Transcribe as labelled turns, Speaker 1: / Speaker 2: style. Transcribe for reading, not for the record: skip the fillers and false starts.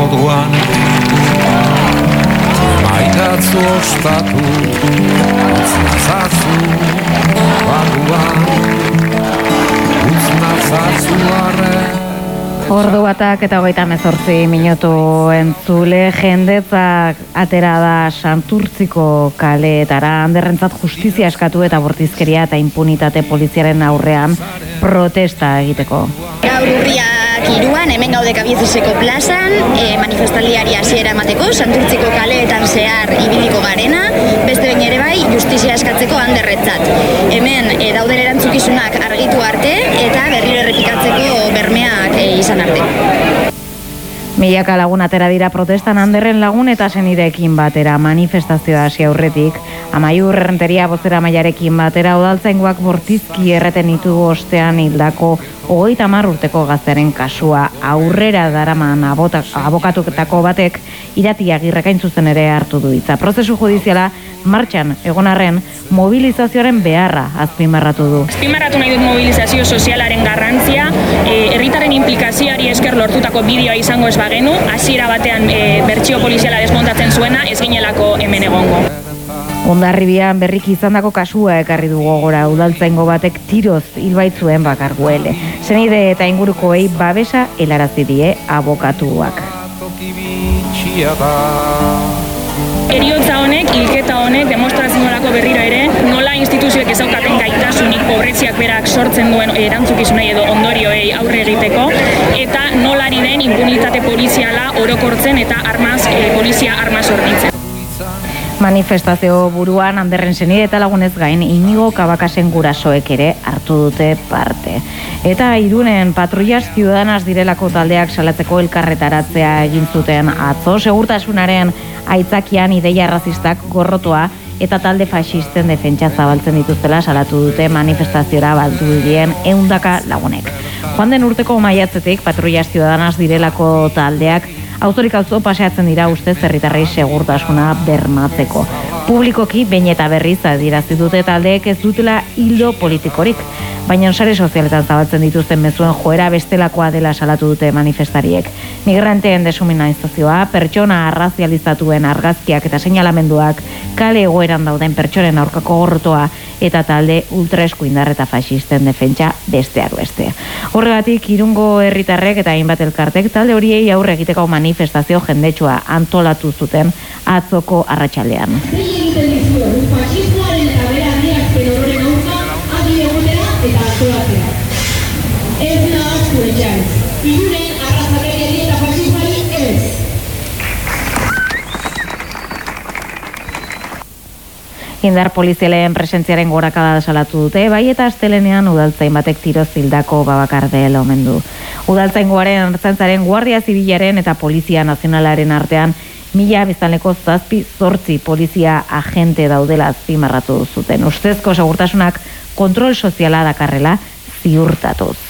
Speaker 1: moduan maitatzu ostatu utznazazu barruan utznazazu arren.
Speaker 2: Ordu batak eta 38 minutu entzule, jendetzak atera da Santurtziko kaleetara, Anderrentzat justizia eskatu eta bortizkeria eta impunitate poliziaren aurrean protesta egiteko.
Speaker 3: Gaur urriak 3, hemen gaude Kabiezeseko plazan, manifestaldiari hasiera emateko, Santurtziko kaleetan zehar ibiliko garena, beste behin ere bai, justizia eskatzeko Anderrentzat. Hemen dauden erantzukizunak argitu arte eta berriro errepikatzeko bermeak izan arte.
Speaker 2: Milaka lagun atera dira protestan Anderren lagun eta senideekin batera manifestazioa hasi aurretik. Amaiur Errenteria bozeramailarekin batera udaltzaingoak bortizki erreten ditu ostean hildako 30 urteko gaztearen kasua aurrera daraman abokatutako batek Irati Agirrek hain zuzen ere hartu du hitza. Prozesu judiziala martxan egon arren mobilizazioaren beharra azpimarratu du.
Speaker 4: Azpimarratu nahi dut mobilizazio sozialaren garrantzia, herritarren implikazioari esker lortutako bideoa izango ez bagenu, hasiera batean bertsio poliziala desmontatzen zuena ez ginelako hemen egongo.
Speaker 2: Hondarribian berriki izandako kasua ekarri du gogora, udaltzaingo batek tiroz hilbaitzuen bakarguele. Senide eta ingurukoei babesa helarazi die abokatuak.
Speaker 4: Heriotza honek, hilketa honek demostratzen nolako berriro ere, nola instituzioek ezaukaten gaitasunik pobreziak berak sortzen duen erantzukizunei edo ondorioei aurre egiteko, eta nolari den impunitate poliziala orokortzen eta polizia armaz hornitzen.
Speaker 2: Manifestazio buruan Anderren senide eta lagunez gain Inigo Kabakasen gurasoek ere hartu dute parte. Eta Irunen patrullas ciudadanas direlako taldeak salatzeko elkarretaratzea egin zuten atzo, segurtasunaren aitzakian ideia arrazistak gorrotoa eta talde faxisten defentsa zabaltzen dituztela salatu dute manifestaziora baldu diren 100 lagunek. Joan den urteko maiatzetik patrullas ciudadanas direlako taldeak auzorik auzo paseatzen dira ustez herritarrei segurtasuna bermatzeko. Publikoki behin eta berriz adierazi dute taldeek ez dutela hildo politikorik, baina sare sozialetan zabaltzen dituzten mezuen joera bestelakoa dela salatu dute manifestariek. Migranteen deshumanizazioa, pertsona arrazializatuen argazkiak eta seinalamenduak, kale egoeran dauden pertsonen aurkako gorrotoa eta talde ultraeskuindar eta faxisten defentsa besteak beste. Horregatik Irungo herritarrek eta hainbat elkartek talde horiei aurre egiteko manifestazio jendetsua antolatu zuten atzoko arratsaldean.
Speaker 5: Eta antolatzea. Ez nahaztu etxan. Irunen arrazakeriari eta faxismari ez.
Speaker 2: Indar polizialen presentziaren gorakada salatu dute, bai eta astelenean udaltzain batek tiroz hildako Babakardel omen du. Udaltzaingoaren ertzaintzaren Guardia Zibilaren eta Polizia Nazionalaren artean 1000 biztanleko 7-8 polizia agente daudela azpimarratu zuten. Ustezko segurtasunak kontrol soziala dakarrela ziurtatuz.